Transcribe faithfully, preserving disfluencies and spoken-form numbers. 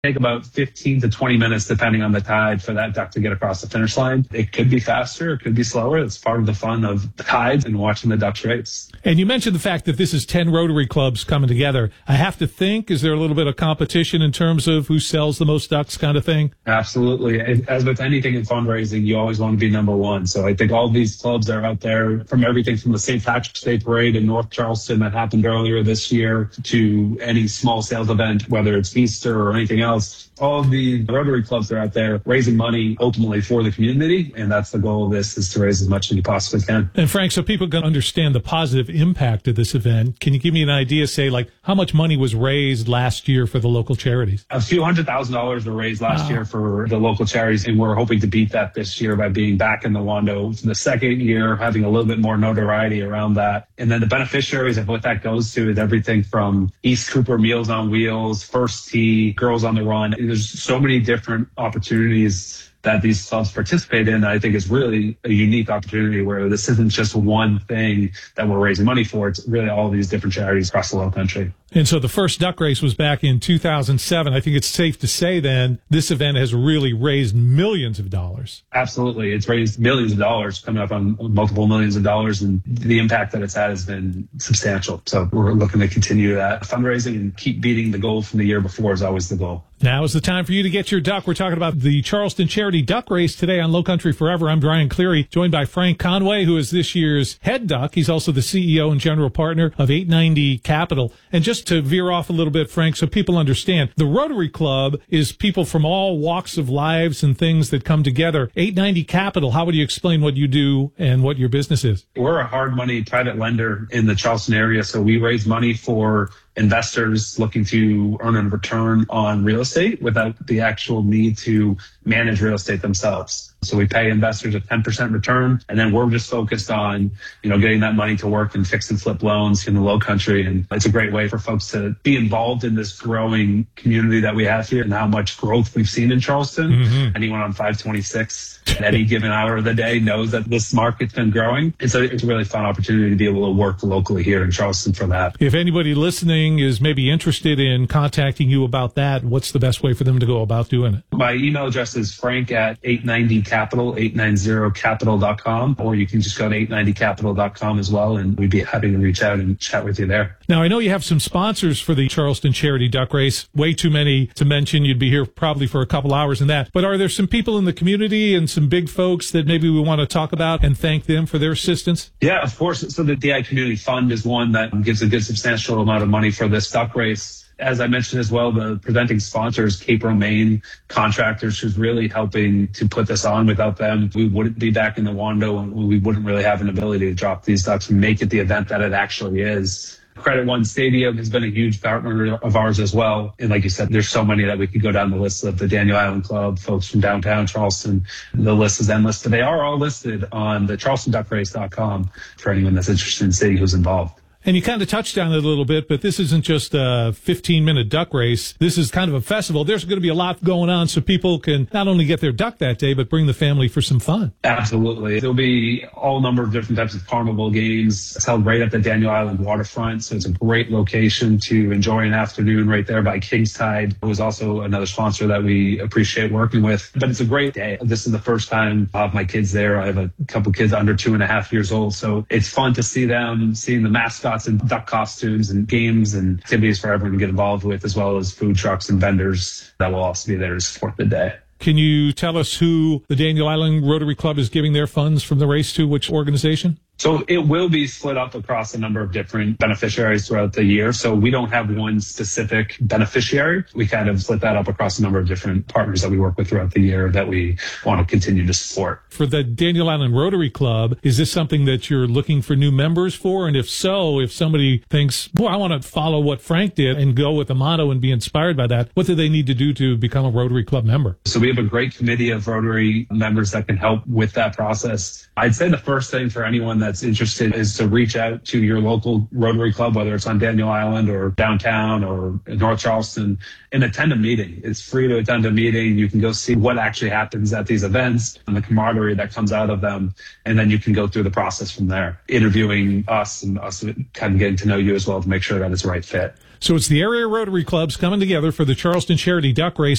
take about fifteen to twenty minutes, depending on the tide, for that duck to get across the finish line. It could be faster, it could be slower. It's part of the fun of the tides and watching the ducks race. And you mentioned the fact that this is ten Rotary clubs coming together. I have to think, is there a little bit of competition in terms of who sells the most ducks kind of thing? Absolutely. As with anything in fundraising, you always want to be number one. So I think all these clubs are out there, from everything from the Saint Patrick's Day Parade in North Charleston that happened earlier this year to any small sales event, whether it's Easter or anything else. All of the Rotary clubs are out there raising money ultimately for the community, and that's the goal of this, is to raise as much as you possibly can. And Frank, so people can understand the positive impact of this event, can you give me an idea, say, like how much money was raised last year for the local charities? A few hundred thousand dollars were raised last wow. year for the local charities, and we're hoping to beat that this year by being back in the Wando for the second year, having a little bit more notoriety around that. And then the beneficiaries of what that goes to is everything from East Cooper Meals on Wheels, First Tee, Girls on the Run. There's so many different opportunities that these clubs participate in. I think is really a unique opportunity where this isn't just one thing that we're raising money for. It's really all these different charities across the low country. And so the first duck race was back in two thousand seven. I think it's safe to say then this event has really raised millions of dollars. Absolutely. It's raised millions of dollars, coming up on multiple millions of dollars, and the impact that it's had has been substantial. So we're looking to continue that fundraising and keep beating the goal from the year before is always the goal. Now is the time for you to get your duck. We're talking about the Charleston Charity Duck Race today on Low Country Forever. I'm Brian Cleary, joined by Frank Conway, who is this year's head duck. He's also the C E O and general partner of eight ninety Capital. And just to veer off a little bit, Frank, so people understand, the Rotary Club is people from all walks of lives and things that come together. eight ninety Capital, how would you explain what you do and what your business is? We're a hard money private lender in the Charleston area, so we raise money for investors looking to earn a return on real estate without the actual need to manage real estate themselves. So we pay investors a ten percent return, and then we're just focused on, you know, getting that money to work in fix and flip loans in the low country. And it's a great way for folks to be involved in this growing community that we have here and how much growth we've seen in Charleston. Mm-hmm. Anyone on five twenty-six at any given hour of the day knows that this market's been growing. And so it's a really fun opportunity to be able to work locally here in Charleston for that. If anybody listening is maybe interested in contacting you about that, what's the best way for them to go about doing it? My email address is frank at eight ninety capital, eight ninety capital dot com, or you can just go to eight ninety capital dot com as well, and we'd be happy to reach out and chat with you there. Now, I know you have some sponsors for the Charleston Charity Duck Race. Way too many to mention. You'd be here probably for a couple hours in that. But are there some people in the community and some big folks that maybe we want to talk about and thank them for their assistance? Yeah, of course. So the D I Community Fund is one that gives a good substantial amount of money for this duck race. As I mentioned as well, the presenting sponsors, Cape Romaine Contractors, who's really helping to put this on. Without them, we wouldn't be back in the Wando, and we wouldn't really have an ability to drop these ducks and make it the event that it actually is. Credit One Stadium has been a huge partner of ours as well. And like you said, there's so many that we could go down the list of. The Daniel Island Club, folks from downtown Charleston. The list is endless, but they are all listed on the charleston duck race dot com for anyone that's interested in seeing who's involved. And you kind of touched on it a little bit, but this isn't just a fifteen-minute duck race. This is kind of a festival. There's going to be a lot going on so people can not only get their duck that day, but bring the family for some fun. Absolutely. There'll be all number of different types of carnival games. It's held right at the Daniel Island waterfront, so it's a great location to enjoy an afternoon right there by King's Tide. It was also another sponsor that we appreciate working with. But it's a great day. This is the first time I have my kids there. I have a couple kids under two and a half years old, so it's fun to see them, seeing the mascots and duck costumes and games and activities for everyone to get involved with, as well as food trucks and vendors that will also be there to support the day. Can you tell us who the Daniel Island Rotary Club is giving their funds from the race to, which organization? So it will be split up across a number of different beneficiaries throughout the year. So we don't have one specific beneficiary. We kind of split that up across a number of different partners that we work with throughout the year that we want to continue to support. For the Daniel Island Rotary Club, is this something that you're looking for new members for? And if so, if somebody thinks, well, I want to follow what Frank did and go with the motto and be inspired by that, what do they need to do to become a Rotary Club member? So we have a great committee of Rotary members that can help with that process. I'd say the first thing for anyone that's interested is to reach out to your local Rotary Club, whether it's on Daniel Island or downtown or North Charleston, and attend a meeting. It's free to attend a meeting. You can go see what actually happens at these events and the camaraderie that comes out of them. And then you can go through the process from there, interviewing us and us kind of getting to know you as well to make sure that it's the right fit. So it's the area Rotary Clubs coming together for the Charleston Charity Duck Race.